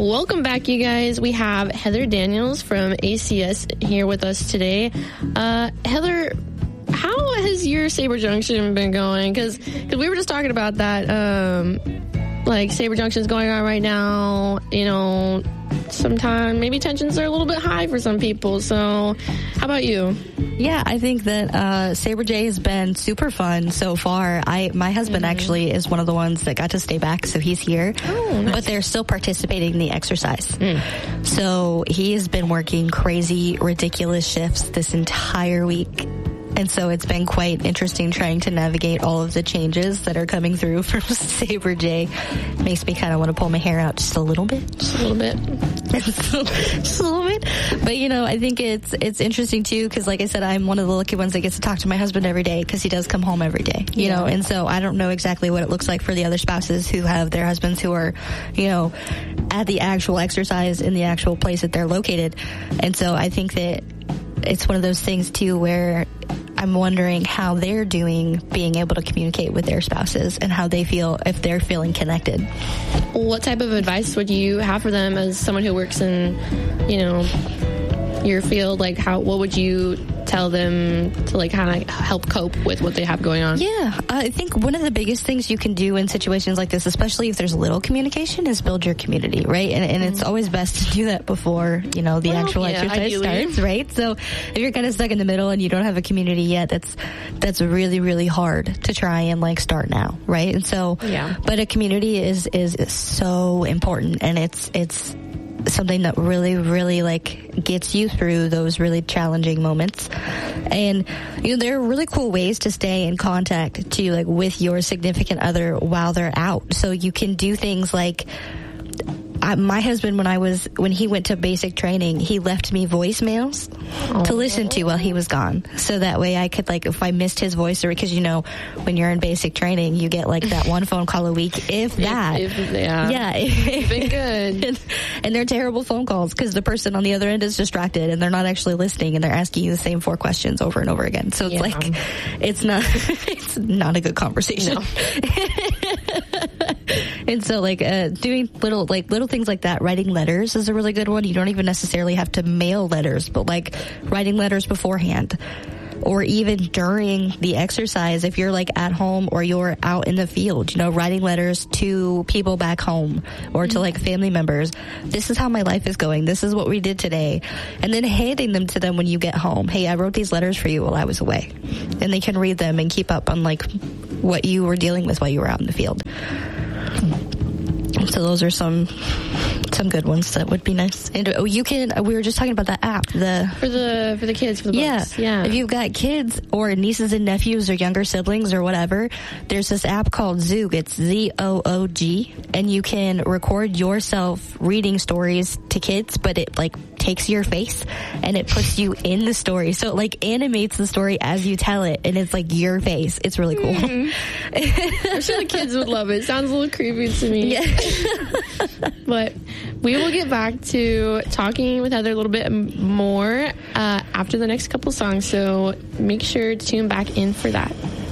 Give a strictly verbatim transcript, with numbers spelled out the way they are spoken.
Welcome back, you guys. We have Heather Daniels from A C S here with us today. Uh, Heather, how has your Sabre Junction been going? Because we were just talking about that. Um, like, Sabre Junction is going on right now. You know, sometimes maybe tensions are a little bit high for some people. So how about you? Yeah, I think that uh, Sabre J has been super fun so far. I My husband mm-hmm. actually is one of the ones that got to stay back, so he's here. Oh, nice. But they're still participating in the exercise. Mm. So he has been working crazy, ridiculous shifts this entire week. And so it's been quite interesting trying to navigate all of the changes that are coming through from Sabre J. Makes me kind of want to pull my hair out just a little bit. Just a little bit. Just a little bit. But, you know, I think it's it's interesting, too, because, like I said, I'm one of the lucky ones that gets to talk to my husband every day because he does come home every day, you yeah. know. And so I don't know exactly what it looks like for the other spouses who have their husbands who are, you know, at the actual exercise in the actual place that they're located. And so I think that it's one of those things, too, where I'm wondering how they're doing being able to communicate with their spouses and how they feel, if they're feeling connected. What type of advice would you have for them as someone who works in, you know, your field? Like, how, what would you tell them to, like, kind of help cope with what they have going on? Yeah, I think one of the biggest things you can do in situations like this, especially if there's little communication, is build your community, right? And, and it's always best to do that before, you know, the well, actual yeah, exercise ideally. starts, right? So if you're kind of stuck in the middle and you don't have a community yet, that's that's really, really hard to try and, like, start now, right? And so, yeah. But a community is, is, is so important, and it's it's something that really, really, like, gets you through those really challenging moments. And, you know, there are really cool ways to stay in contact, too, like, with your significant other while they're out. So you can do things like, I, my husband, when I was, when he went to basic training, he left me voicemails oh. to listen to while he was gone. So that way I could, like, if I missed his voice, or because, you know, when you're in basic training, you get, like, that one phone call a week, if that. If, if, yeah. Yeah. You've been good. and, and they're terrible phone calls because the person on the other end is distracted and they're not actually listening and they're asking you the same four questions over and over again. So it's yeah. like, it's not, it's not a good conversation. No. And so, like, uh, doing little, like, little things like that, writing letters is a really good one. You don't even necessarily have to mail letters, but, like, writing letters beforehand. Or even during the exercise, if you're, like, at home or you're out in the field, you know, writing letters to people back home or to, like, family members. This is how my life is going. This is what we did today. And then handing them to them when you get home. Hey, I wrote these letters for you while I was away. And they can read them and keep up on, like, what you were dealing with while you were out in the field. So those are some some good ones that would be nice. And oh, you can. We were just talking about that app, the for the for the kids for the yeah books. yeah. If you've got kids or nieces and nephews or younger siblings or whatever, there's this app called Zoog. It's Z O O G, and you can record yourself reading stories to kids, but it, like, takes your face and it puts you in the story. So it, like, animates the story as you tell it, and it's like your face. It's really cool. Mm-hmm. I'm sure the kids would love it. It sounds a little creepy to me. Yeah. But we will get back to talking with Heather a little bit more uh, after the next couple songs, so make sure to tune back in for that.